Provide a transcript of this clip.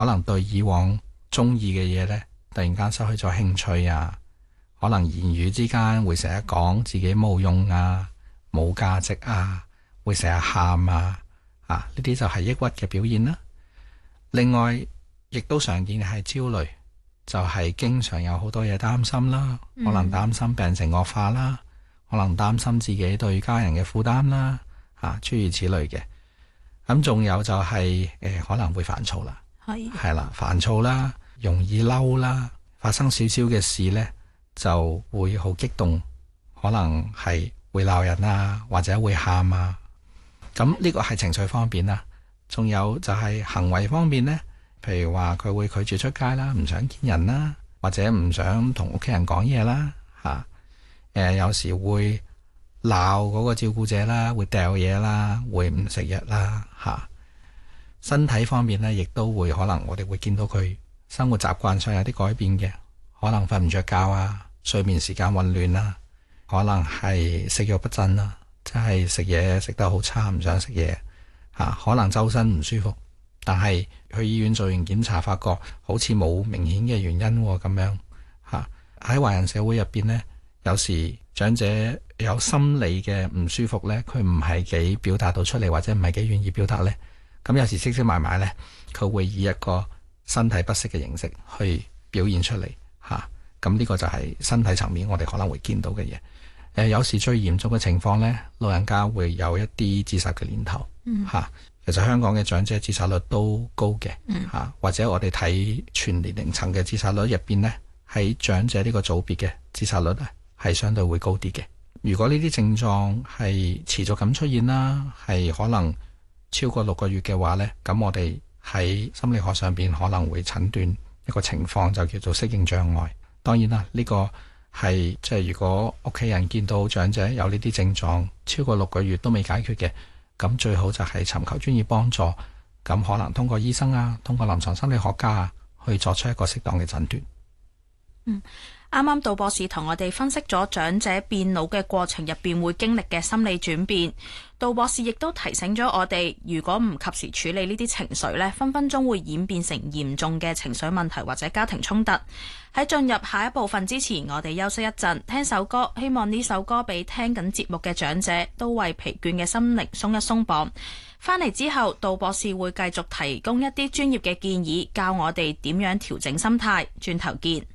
可能對以往中意嘅嘢呢，突然間失去咗興趣啊，可能言語之間會成日講自己冇用啊、冇價值啊，會成日喊啊，呢啲就係抑鬱嘅表現啦。另外，亦都常見係焦慮，就係經常有好多嘢擔心啦，可能擔心病情惡化啦，可能擔心自己對家人嘅負擔啦，諸如此類嘅。咁仲有就係可能會煩躁啦，係啦，煩躁啦，容易嬲啦，發生少少嘅事呢就會好激動，可能係會鬧人啊，或者會喊啊。咁呢個係情緒方面啦。仲有就係行為方面呢，譬如話佢會拒絕出街啦，唔想見人啦，或者唔想同屋企人講嘢啦，有時會鬧嗰個照顧者啦，會掉嘢啦，會唔食藥啦，身體方面呢，亦都會可能我哋會見到佢生活習慣上有啲改變嘅，可能瞓唔着覺啊，睡眠時間混亂啦，可能係食慾不振啦，即係食嘢食得好差，唔想食嘢，可能周身唔舒服，但係去醫院做完檢查發覺好似冇明顯嘅原因咁樣。喺華人社會入邊呢，有時長者有心理嘅唔舒服呢，佢唔係幾表達到出嚟，或者唔係幾願意表達呢。咁有時積積埋埋呢，佢會以一個身體不適嘅形式去表現出嚟。咁呢個就係身體層面我哋可能會見到嘅嘢。有時最嚴重嘅情況呢，老人家會有一啲自殺嘅念頭。其實香港嘅長者自殺率都高嘅。或者我哋睇全年齡層嘅自殺率入邊呢，喺長者呢個組別嘅自殺率係相對會高啲嘅。如果呢啲症狀係持續咁出現啦，係可能超過6個月嘅話呢，咁我哋喺心理學上邊可能會診斷一個情況，就叫做適應障礙。當然啦，呢個係即係如果屋企人見到長者有呢啲症狀超過6個月都未解決嘅，咁最好就係尋求專業幫助。咁可能通過醫生啊，通過臨床心理學家啊，去作出一個適當嘅診斷。 啱啱杜博士同我哋分析咗長者變老嘅過程入邊會經歷嘅心理轉變。杜博士亦都提醒咗我哋，如果唔及時處理呢啲情緒呢，分分鐘會演變成嚴重嘅情緒問題或者家庭衝突。喺進入下一部分之前，我哋休息一陣，聽首歌，希望呢首歌俾聽緊節目嘅長者都為疲倦嘅心靈鬆一鬆綁。翻嚟之後，杜博士會繼續提供一啲專業嘅建議，教我哋點樣調整心態。轉頭見。